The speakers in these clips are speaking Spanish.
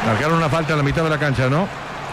Marcaron una falta en la mitad de la cancha, ¿no?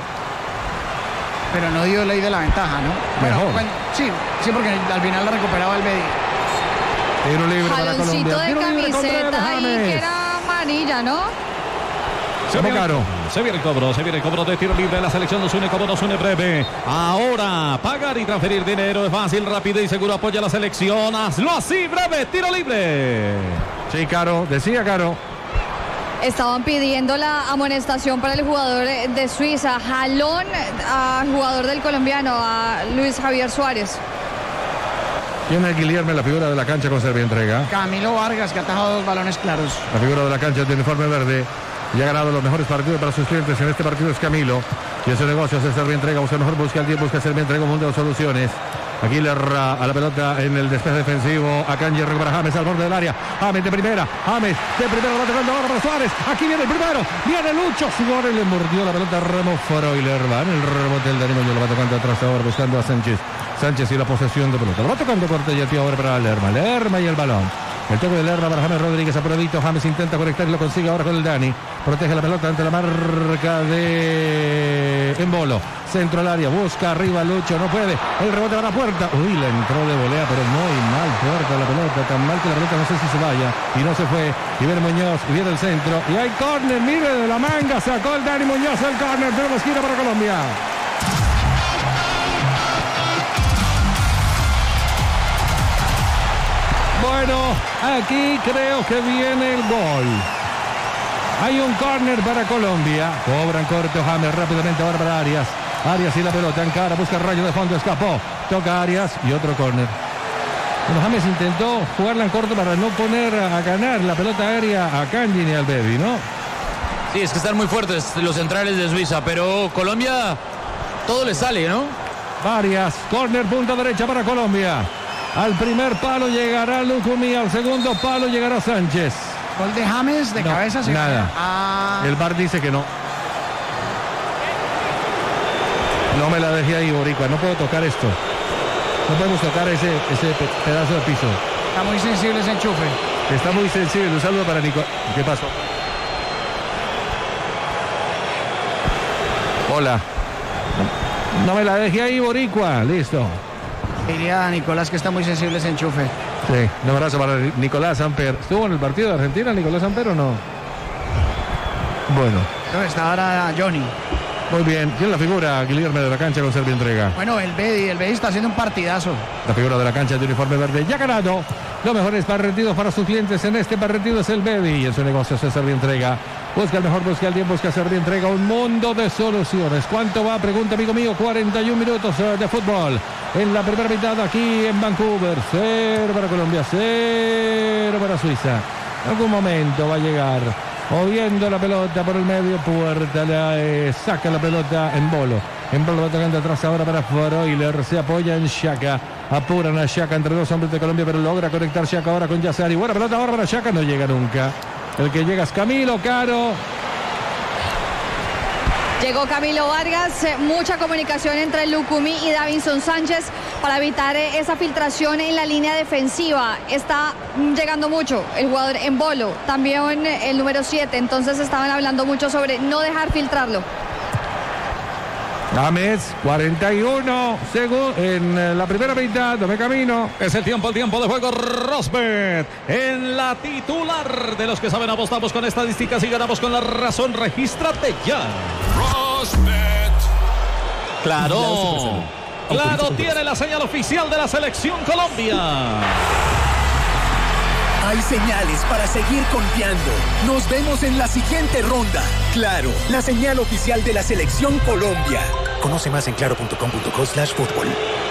Pero no dio ley de la ventaja, ¿no? Mejor. Bueno, sí, porque al final la recuperaba el Bedi. Tiro libre para Jaloncito Colombia. de Tiro libre contra camiseta ahí James. que era amarilla, ¿no? Se viene el cobro de tiro libre de la selección. Nos une breve. Ahora, pagar y transferir dinero es fácil, rápido y seguro. Apoya a la selección. Hazlo así, breve, tiro libre. Sí, Caro, decía Caro. Estaban pidiendo la amonestación para el jugador de Suiza. Jalón al jugador del colombiano, a Luis Javier Suárez. Tiene Guillermo la figura de la cancha con Servientrega. Camilo Vargas, que ha atajado 2 balones claros. La figura de la cancha de uniforme verde. Y ha ganado los mejores partidos para sus clientes. En este partido es Camilo. Y en su negocio es Servientrega. Busca mejor, busca el tiempo, busca Servientrega. Un mundo de soluciones. Aquí le erra a la pelota en el despeje defensivo. Akanji recupera James al borde del área. James de primera. James de primera. Va tocando ahora para Suárez. Aquí viene el primero. Viene Lucho Suárez. Le mordió la pelota a Remo Freuler. Va en el rebote del Dani Muñoz. Lo va tocando atrás ahora buscando a Sánchez. Sánchez y la posesión de pelota. Lo va tocando corte y el pie ahora para Lerma. Lerma y el balón. El toque de Lerma para James Rodríguez. Aprovechito. James intenta conectar y lo consigue ahora con el Dani. Protege la pelota ante la marca de Embolo. Centro al área. Busca arriba Lucho. No puede. El rebote para la puerta. Uy, le entró de volea, pero muy mal puerta la pelota. Tan mal que la pelota no sé si se vaya. Y no se fue. Y viene Muñoz. Y viene el centro. Y hay córner. Mire de la manga. Sacó el Dani Muñoz el córner. De la esquina para Colombia. Bueno, aquí creo que viene el gol. Hay un córner para Colombia. Cobran corto James rápidamente ahora para Arias. Arias y la pelota en cara, busca el rayo de fondo, escapó. Toca Arias y otro córner. Bueno, James intentó jugarla en corto para no poner a ganar la pelota aérea a Akanji ni al Bedi, ¿no? Sí, es que están muy fuertes los centrales de Suiza, pero Colombia todo le sale, ¿no? Arias, córner, punta derecha para Colombia. Al primer palo llegará Lucumí, al segundo palo llegará Sánchez. Gol de James de cabeza. Nada. El VAR dice que no. No me la dejé ahí, Boricua. No puedo tocar esto. No podemos tocar ese pedazo de piso. Está muy sensible ese enchufe. Está muy sensible. Un saludo para Nico. ¿Qué pasó? Hola. No me la dejé ahí, Boricua. Listo. Diría a Nicolás que está muy sensible ese enchufe. Sí, un abrazo para Nicolás Samper. ¿Estuvo en el partido de Argentina Nicolás Samper o no? Bueno. No, está ahora Johnny. Muy bien. ¿Quién es la figura, Guillermo, de la cancha con Servientrega? Bueno, el Bedi está haciendo un partidazo. La figura de la cancha de uniforme verde ya ganado. Los mejores partidos para sus clientes en este partido es el Bedi. Y en su negocio es Servientrega. Busca el mejor, busca el tiempo, busca Servientrega. Un mundo de soluciones. ¿Cuánto va? Pregunta, amigo mío. 41 minutos de fútbol. En la primera mitad aquí en Vancouver. 0 para Colombia, 0 para Suiza. En algún momento va a llegar. Moviendo la pelota por el medio, puerta, saca la pelota Embolo. Embolo va tocando atrás ahora para Freuler, se apoya en Xhaka. Apuran a Xhaka entre dos hombres de Colombia, pero logra conectar Xhaka ahora con Yassari. Buena pelota ahora para Xhaka, no llega nunca. El que llega es Camilo, Caro. Llegó Camilo Vargas, mucha comunicación entre Lucumí y Davinson Sánchez para evitar esa filtración en la línea defensiva. Está llegando mucho el jugador Embolo, también el número 7, entonces estaban hablando mucho sobre no dejar filtrarlo. James, 41 en la primera mitad, tome camino. Es el tiempo de juego. Rosberg en la titular de los que saben apostamos con estadísticas y ganamos con la razón. Regístrate ya. Rosberg. Claro, tiene la señal oficial de la selección Colombia. Hay señales para seguir confiando. Nos vemos en la siguiente ronda. Claro, la señal oficial de la selección Colombia. Conoce más en claro.com.co/fútbol.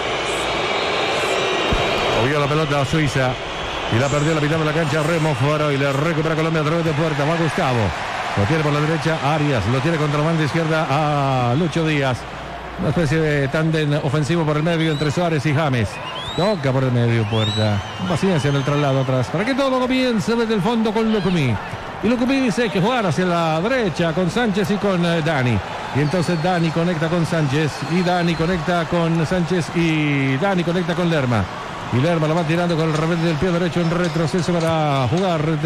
Movió la pelota a Suiza y la perdió a la mitad de la cancha Remo Faro y le recupera Colombia a través de puerta. Va Gustavo. Lo tiene por la derecha Arias. Lo tiene contra la banda izquierda a Lucho Díaz. Una especie de tándem ofensivo por el medio entre Suárez y James. Toca por el medio puerta. Paciencia en el traslado atrás. Para que todo comience desde el fondo con Lucumí. Y Lucumí dice que jugar hacia la derecha con Sánchez y con Dani. Y entonces Dani conecta con Sánchez. Y Dani conecta con Sánchez. Y Dani conecta con Lerma. Y Lerma la va tirando con el revés del pie derecho en retroceso para jugar